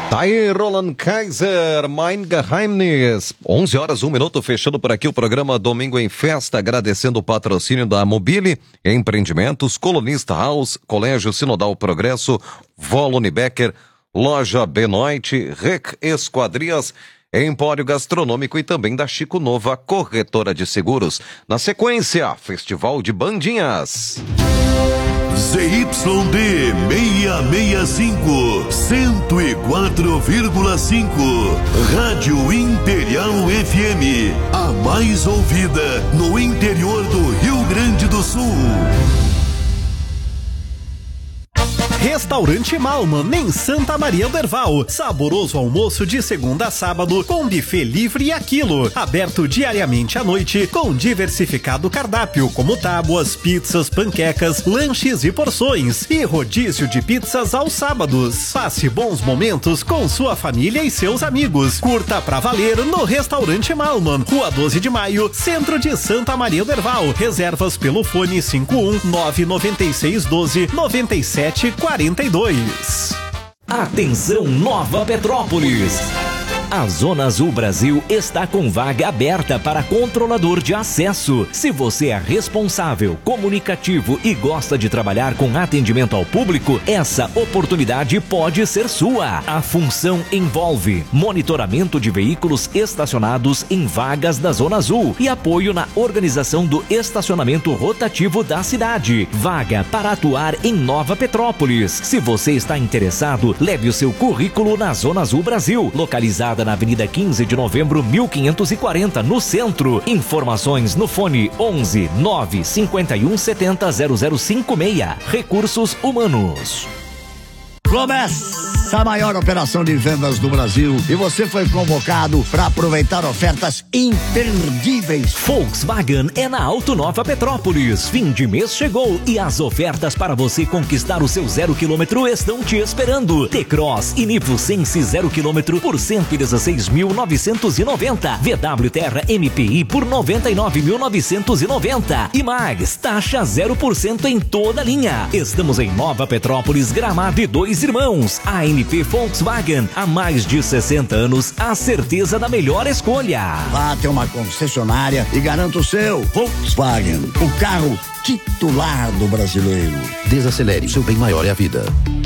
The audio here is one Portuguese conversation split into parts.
Tá aí, Roland Kaiser, Mein Geheimnis. 11 horas, 1 minuto, fechando por aqui o programa Domingo em Festa, agradecendo o patrocínio da Mobile, Empreendimentos, Colonista House, Colégio Sinodal Progresso, Volo Unibecker, Loja Benoit, Rec Esquadrias, Empório Gastronômico e também da Chico Nova, Corretora de Seguros. Na sequência, Festival de Bandinhas. ZYD 665, 104,5. Rádio Imperial FM, a mais ouvida no interior do Rio Grande do Sul. Restaurante Malman, em Santa Maria do Herval. Saboroso almoço de segunda a sábado, com buffet livre e a quilo. Aberto diariamente à noite, com diversificado cardápio, como tábuas, pizzas, panquecas, lanches e porções. E rodízio de pizzas aos sábados. Passe bons momentos com sua família e seus amigos. Curta pra valer no Restaurante Malman, Rua 12 de Maio, centro de Santa Maria do Herval. Reservas pelo fone 51-99612-9742. Atenção, Nova Petrópolis! A Zona Azul Brasil está com vaga aberta para controlador de acesso. Se você é responsável, comunicativo e gosta de trabalhar com atendimento ao público, essa oportunidade pode ser sua. A função envolve monitoramento de veículos estacionados em vagas da Zona Azul e apoio na organização do estacionamento rotativo da cidade. Vaga para atuar em Nova Petrópolis. Se você está interessado, leve o seu currículo na Zona Azul Brasil, localizada na Avenida 15 de Novembro, 1540, no centro. Informações no fone 11 951 70 0056. Recursos Humanos. Começa a maior operação de vendas do Brasil e você foi convocado para aproveitar ofertas imperdíveis. Volkswagen é na Auto Nova Petrópolis. Fim de mês chegou e as ofertas para você conquistar o seu 0 km estão te esperando. T-Cross e Nivo Sense 0 km por 116.990. VW Terra MPI por 99.990. E mais, taxa 0% em toda a linha. Estamos em Nova Petrópolis, Gramado e Dois Irmãos. ANP Volkswagen, há mais de 60 anos, a certeza da melhor escolha. Vá ter uma concessionária e garanta o seu Volkswagen, o carro titular do brasileiro. Desacelere, seu bem maior é a vida.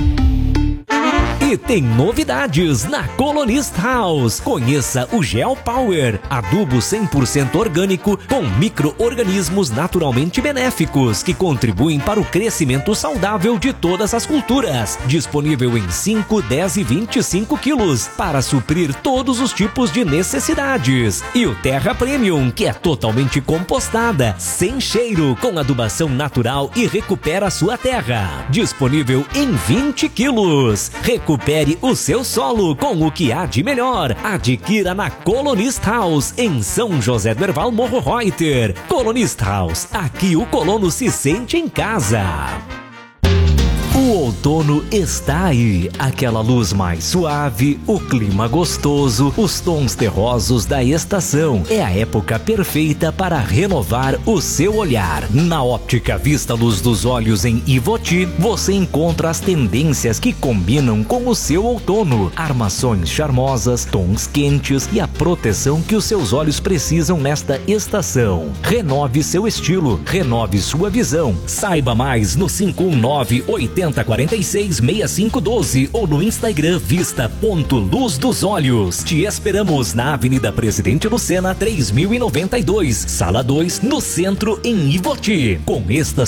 E tem novidades na Colonist House. Conheça o Gel Power, adubo 100% orgânico com micro-organismos naturalmente benéficos que contribuem para o crescimento saudável de todas as culturas. Disponível em 5, 10 e 25 quilos para suprir todos os tipos de necessidades. E o Terra Premium, que é totalmente compostada, sem cheiro, com adubação natural e recupera sua terra. Disponível em 20 quilos. Recupere o seu solo com o que há de melhor. Adquira na Colonist House, em São José do Herval, Morro Reuter. Colonist House, aqui o colono se sente em casa. O outono está aí, aquela luz mais suave, o clima gostoso, os tons terrosos da estação. É a época perfeita para renovar o seu olhar. Na Óptica Vista Luz dos Olhos em Ivoti, você encontra as tendências que combinam com o seu outono. Armações charmosas, tons quentes e a proteção que os seus olhos precisam nesta estação. Renove seu estilo, renove sua visão. Saiba mais no 519-8046-6512 ou no Instagram vista.luz dos olhos. Te esperamos na Avenida Presidente Lucena 3092, Sala 2, no centro, em Ivoti. Com estacionamento